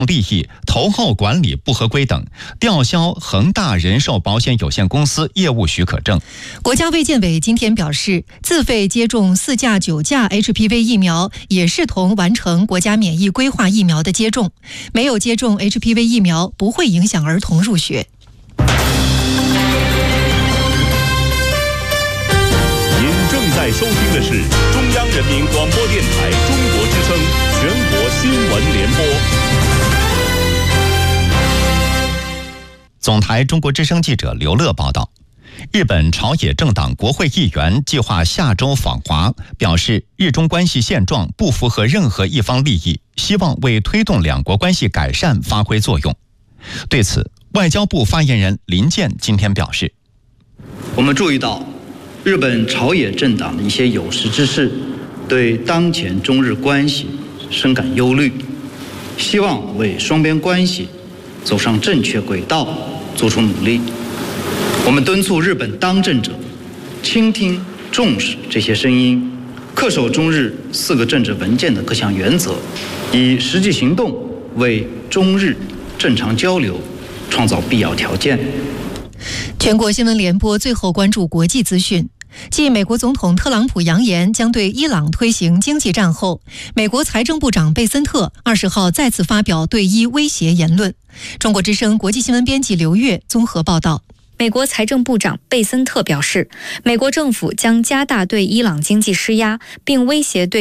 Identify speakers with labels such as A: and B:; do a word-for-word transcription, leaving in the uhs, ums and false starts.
A: 利益、投后管理不合规等，吊销恒大人寿保险有限公司业务许可证。
B: 国家卫健委今天表示，自费接种四价、九价 H P V 疫苗也视同完成国家免疫规划疫苗的接种，没有接种 H P V 疫苗不会影响儿童入学。
C: 您正在收听的是中央人民广播电台中国之声全国新闻联播。
A: 总台中国之声记者刘乐报道，日本朝野政党国会议员计划下周访华，表示日中关系现状不符合任何一方利益，希望为推动两国关系改善发挥作用。对此，外交部发言人林健今天表示，
D: 我们注意到日本朝野政党的一些有识之士对当前中日关系深感忧虑，希望为双边关系走上正确轨道做出努力。我们敦促日本当政者倾听重视这些声音，恪守中日四个政治文件的各项原则，以实际行动为中日正常交流创造必要条件。
B: 全国新闻联播最后关注国际资讯。继美国总统特朗普扬言将对伊朗推行经济战后，美国财政部长贝森特二十号再次发表对伊威胁言论。中国之声国际新闻编辑刘月综合报道。
E: 美国财政部长贝森特表示，美国政府将加大对伊朗经济施压，并威胁对